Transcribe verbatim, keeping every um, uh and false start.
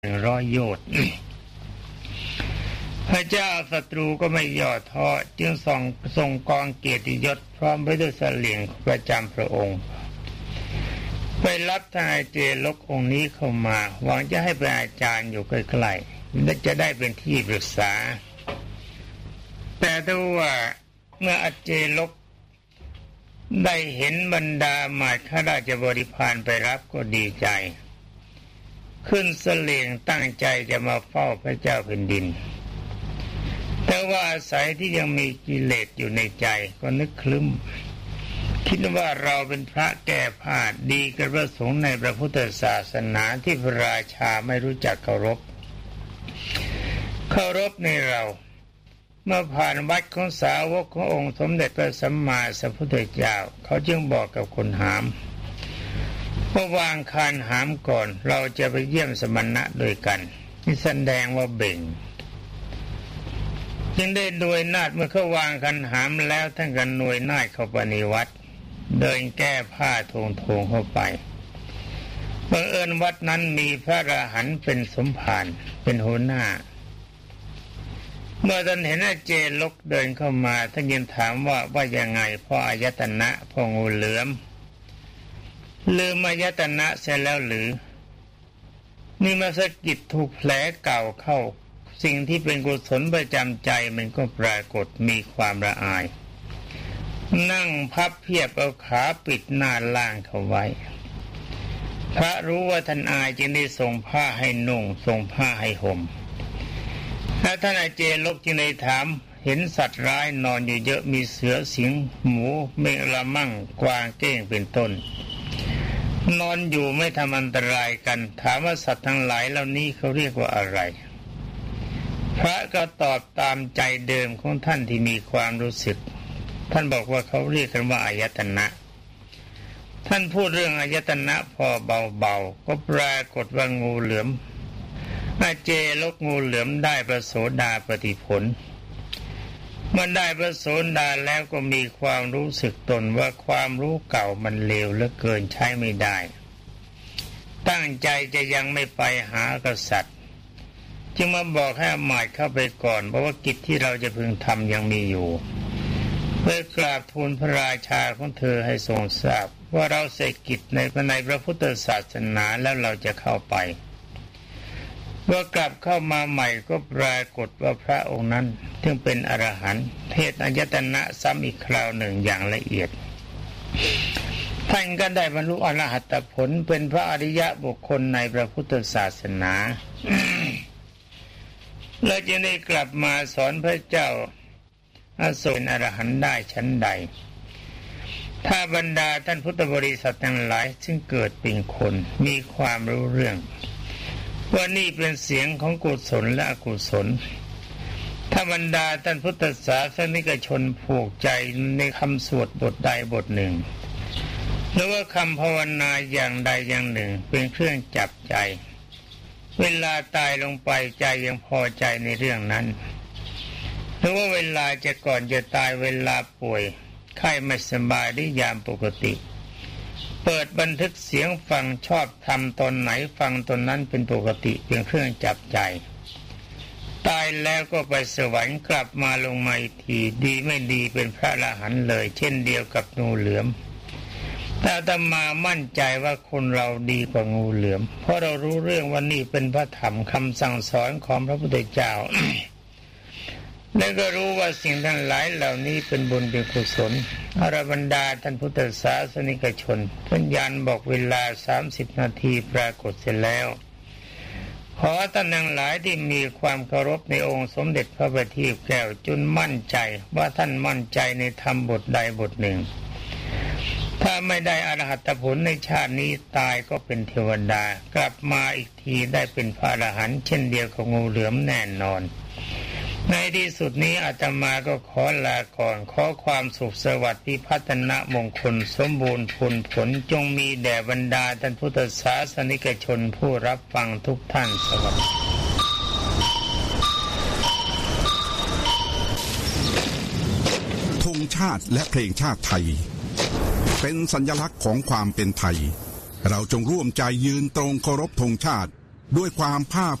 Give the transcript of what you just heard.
หนึ่งร้อยโยชน์ พระเจ้าศัตรูก็ไม่ย่อท้อจึงส่งส่งกองเกียรติยศพร้อมไปด้วยเสลี่ยงประจำพระองค์ไปรับทนายเจลกองค์นี้เข้ามาหวังจะให้เป็นอาจารย์อยู่ใกล้ๆและจะได้เป็นที่ปรึกษาแต่ถ้าว่าเมื่ออาเจลกได้เห็นบรรดาหม่ข้าราชบริพารไปรับก็ดีใจขึ้นเสลี่ยงตั้งใจจะมาเฝ้าพระเจ้าแผ่นดินแต่ว่าอาศัยที่ยังมีกิเลสอยู่ในใจก็นึกคลึ้มคิดว่าเราเป็นพระแก้ผ้าดีกับพระสงฆ์ในพระพุทธศาสนาที่พระราชาไม่รู้จักเคารพเคารพในเราเมื่อผ่านวัดของสาวกขององค์สมเด็จพระสัมมาสัมพุทธเจ้าเขาจึงบอกกับคนหามว่าวางคานหามก่อนเราจะไปเยี่ยมสมณะด้วยกันนี่แสดงว่าเบ่งจึงได้หน่วยนาฏเมื่อเขาวางคันหามแล้วท่านกันหน่วยนาฏเข้าไปในวัดเดินแก้ผ้าทงทงเข้าไปบังเอิญวัดนั้นมีพระอรหันต์เป็นสมภารเป็นหัวหน้าเมื่อท่านเห็นอาเจลกเดินเข้ามาท่านยังถามว่าว่ายังไงพ่ออายตนะพ่องูเหลือมลืมอายตนะเสียแล้วหรือนี่มาสะกิดถูกแผลเก่าเข้าสิ่งที่เป็นกุศลประจำใจมันก็ปรากฏมีความละอายนั่งพับเพียบเอาขาปิดหน้าล่างเขาไว้พระรู้ว่าท่านอายจึงได้ส่งผ้าให้นุ่งส่งผ้าให้ห่มแล้วท่านอาเจลกจึงได้ถามเห็นสัตว์ร้ายนอนอยู่เยอะมีเสือสิงหมูเมฆละมั่งกวางเก้งเป็นต้นนอนอยู่ไม่ทำอันตรายกันถามว่าสัตว์ทั้งหลายเหล่านี้เขาเรียกว่าอะไรพระก็ตอบตามใจเดิมของท่านที่มีความรู้สึกท่านบอกว่าเขาเรียกกันว่าอายตนะท่านพูดเรื่องอายตนะพอเบาๆก็ปรากฏว่างูเหลือมอาเจลกงูเหลือมได้พระโสดาปัตติผลเมื่อได้พระโสดาแล้วก็มีความรู้สึกตนว่าความรู้เก่ามันเลวเหลือเกินใช้ไม่ได้ตั้งใจจะยังไม่ไปหากษัตริย์จึงมาบอกให้อมาตย์เข้าไปก่อนเพราะว่ากิจที่เราจะพึงทำยังมีอยู่เพื่อกราบทูลพระราชาของเธอให้ทรงทราบว่าเราเสร็จกิจในในพระพุทธศาสนาแล้วเราจะเข้าไปเมื่อกลับเข้ามาใหม่ก็ปรากฏว่าพระองค์นั้นซึ่งเป็นอรหันต์เทศอายตนะซ้ำอีกคราวหนึ่งอย่างละเอียดท่านก็ได้บรรลุอรหัตผลเป็นพระอริยะบุคคลในพระพุทธศาสนา และจะได้กลับมาสอนพระเจ้าอาโศกอรหันต์ได้ชั้นใดถ้าบรรดาท่านพุทธบริษัททั้งหลายซึ่งเกิดเป็นคนมีความรู้เรื่องว่านี่เป็นเสียงของกุศลและอกุศลถ้าบรรดาท่านพุทธศาสนิกชนผูกใจในคำสวดบทใดบทหนึ่งหรือว่าคำภาวนาอย่างใดอย่างหนึ่งเป็นเครื่องจับใจเวลาตายลงไปใจยังพอใจในเรื่องนั้นหรือว่าเวลาจะก่อนจะตายเวลาป่วยไข้ไม่สบายหรือยามปกติเปิดบันทึกเสียงฟังชอบทำตนไหนฟังตนนั้นเป็นปกติเป็นเครื่องจับใจตายแล้วก็ไปสวรรค์กลับมาลงมาอีกทีดีไม่ดีเป็นพระอรหันต์เลยเช่นเดียวกับงูเหลือมแต่อาตมามั่นใจว่าคนเราดีกว่างูเหลือมเพราะเรารู้เรื่องว่านี่เป็นพระธรรมคำสั่งสอนของพระพุทธเจ้า และก็รู้ว่าสิ่งทั้งหลายเหล่านี้เป็นบุญเป็นกุศลอรบรรดาท่านพุทธศาสนิกชนท่านยันบอกเวลาสามสิบนาทีปรากฏเสร็จแล้วขอท่านทั้งหลายที่มีความเคารพในองค์สมเด็จพระบัณฑิตแก้วจนมั่นใจว่าท่านมั่นใจในธรรมบทใดบทหนึ่งถ้าไม่ได้อรหัตผลในชาตินี้ตายก็เป็นเทวดากลับมาอีกทีได้เป็นพระอรหันต์เช่นเดียวกับงูเหลือมแน่นอนในที่สุดนี้อาตมาก็ขอลาก่อนขอความสุขสวัสดิ์พิพัฒนมงคลสมบูรณ์ผลผลจงมีแด่บรรดาท่านพุทธศาสนิกชนผู้รับฟังทุกท่านสวัสดีธงชาติและเพลงชาติไทยเป็นสัญลักษณ์ของความเป็นไทยเราจงร่วมใจยืนตรงเคารพธงชาติด้วยความภาค